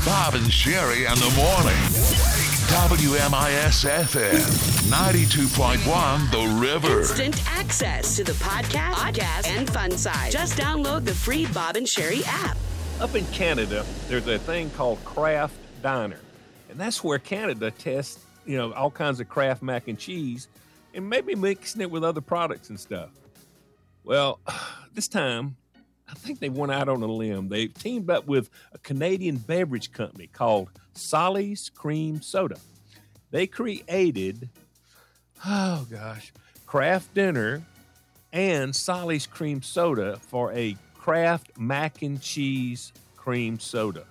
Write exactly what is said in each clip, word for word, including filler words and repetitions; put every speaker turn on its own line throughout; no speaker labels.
Bob and Sherry in the morning. W M I S F M ninety-two point one The River.
Instant access to the podcast, podcast, and fun side. Just download the free Bob and Sherry app.
Up in Canada, there's a thing called Kraft Diner. And that's where Canada tests, you know, all kinds of Kraft mac and cheese and maybe mixing it with other products and stuff. Well, this time, I think they went out on a limb. They've teamed up with a Canadian beverage company called Sally's Cream Soda. They created, oh gosh, Kraft Dinner and Sally's Cream Soda for a Kraft mac and cheese cream soda.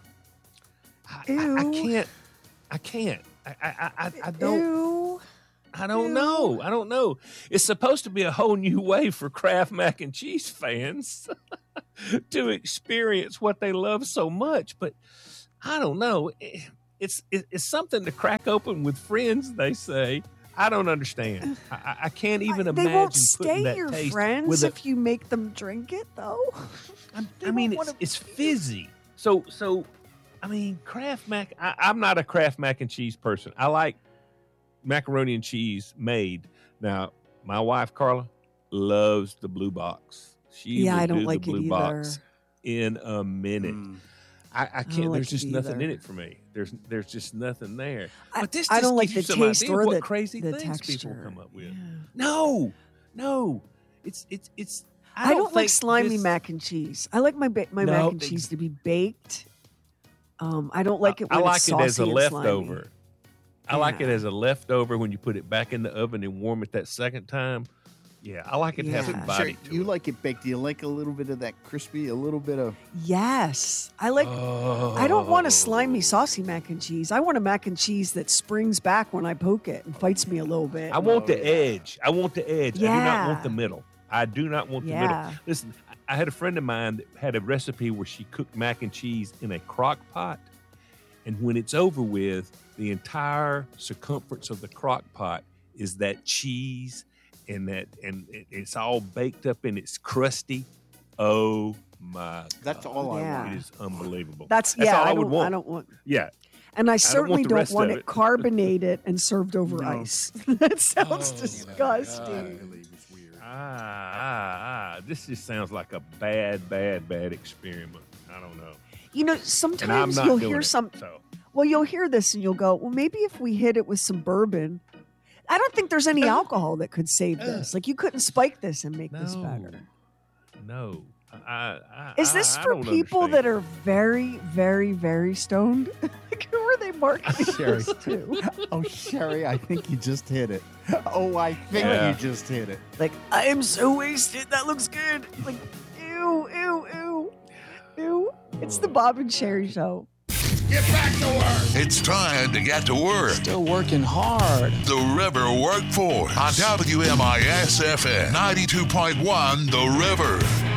I, I, I can't. I can't. I, I, I, I don't.
Ew.
I don't
Ew.
know. I don't know. It's supposed to be a whole new way for Kraft mac and cheese fans to experience what they love so much, but I don't know. It's it's something to crack open with friends. They say. I don't understand. I, I can't even
I,
imagine
they won't
putting
stay
that
your
taste
friends
with a,
if you make them drink it, though.
I,
They
I mean,
won't
it's,
wanna-
it's fizzy. So, so I mean, Kraft mac. I, I'm not a Kraft mac and cheese person. I like macaroni and cheese made. Now, my wife Carla loves the blue box. She
Yeah,
will
I don't
do
like
the
it
blue
either.
box in a minute.
Mm.
I, I can't.
like
there's
it
just nothing
either.
in it for me. There's there's just nothing there.
I-
But this
I
just
don't like
gives
the
you some
taste
idea
or
of what
the-
crazy
the
things
texture.
people come up with.
Yeah.
No, no, it's it's it's. I
I
don't,
don't, like
think
slimy
this-
mac and cheese. I like my ba- my
No,
mac and
ex-
cheese to be baked. Um, I don't like it
I
when
like
it's
it
saucy
as a
and
leftover.
slimy.
I like it
Yeah.
as a leftover when you put it back in the oven and warm it that second time. Yeah, I like it to have
Yeah.
some
Sure,
body to
you
it.
like it baked. Do you like a little bit of that crispy, a little bit of...
Yes, I like.
Oh.
I don't want a slimy, saucy mac and cheese. I want a mac and cheese that springs back when I poke it and fights me a little bit.
I want
Oh,
the
yeah.
edge. I want the edge. I do not
Yeah.
want the middle. I do not want the
Yeah.
middle. Listen, I had a friend of mine that had a recipe where she cooked mac and cheese in a crock pot. And when it's over with, the entire circumference of the crock pot is that cheese and that and it- it's all baked up and it's crusty. Oh my God.
That's all I
Yeah.
want.
It is unbelievable.
That's,
That's
yeah.
all I
I,
would
don't,
want.
I don't want.
Yeah.
And I
want
certainly
the
don't
rest
want
of
it
it.
carbonated and served over
No.
ice. That sounds
Oh,
disgusting.
Ah, ah, ah. This just sounds like a bad, bad, bad experiment. I don't know.
You know,
And I'm
sometimes
not
you'll
doing
hear
it,
some.
So.
Well, you'll hear this and you'll go, well, maybe if we hit it with some bourbon. I don't think there's any alcohol that could save this. Like, you couldn't spike this and make this
No.
better.
No. I, I,
Is
I-
this
I
for
don't
people
understand.
that are very, very, very stoned? Like, who are they marketing
Sherry.
this to?
Oh, Sherry, I think you just hit it. Oh, I think
Yeah.
you just hit it.
Like, I am so wasted. That looks good. Like, ew, ew, ew, ew. It's the Bob and Sherry Show.
It's time to get to work.
Still working hard.
The River Workforce on W M I S F M ninety-two point one The River.